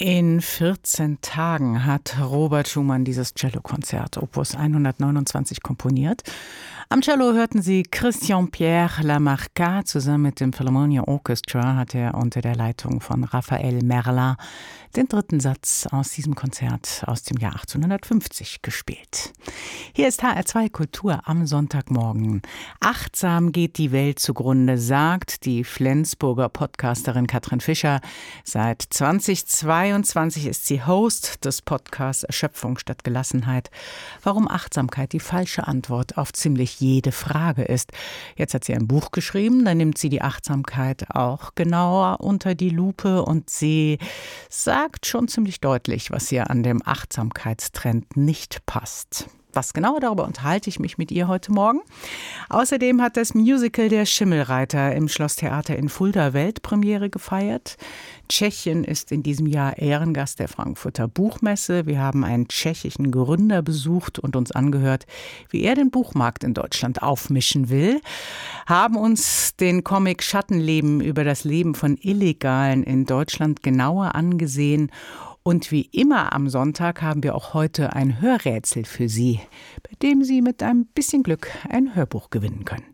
In 14 Tagen hat Robert Schumann dieses Cellokonzert Opus 129 komponiert. Am Cello hörten Sie Christian-Pierre Lamarca. Zusammen mit dem Philharmonia Orchestra hat er unter der Leitung von Raphael Merla den dritten Satz aus diesem Konzert aus dem Jahr 1850 gespielt. Hier ist HR2 Kultur am Sonntagmorgen. Achtsam geht die Welt zugrunde, sagt die Flensburger Podcasterin Katrin Fischer. Seit 2022 ist sie Host des Podcasts Erschöpfung statt Gelassenheit. Warum Achtsamkeit die falsche Antwort auf ziemlich jede Frage ist. Jetzt hat sie ein Buch geschrieben, da nimmt sie die Achtsamkeit auch genauer unter die Lupe und sie sagt schon ziemlich deutlich, was ihr an dem Achtsamkeitstrend nicht passt. Was genau, darüber unterhalte ich mich mit ihr heute Morgen. Außerdem hat das Musical Der Schimmelreiter im Schlosstheater in Fulda Weltpremiere gefeiert. Tschechien ist in diesem Jahr Ehrengast der Frankfurter Buchmesse. Wir haben einen tschechischen Gründer besucht und uns angehört, wie er den Buchmarkt in Deutschland aufmischen will. Haben uns den Comic Schattenleben über das Leben von Illegalen in Deutschland genauer angesehen. Und wie immer am Sonntag haben wir auch heute ein Hörrätsel für Sie, bei dem Sie mit ein bisschen Glück ein Hörbuch gewinnen können.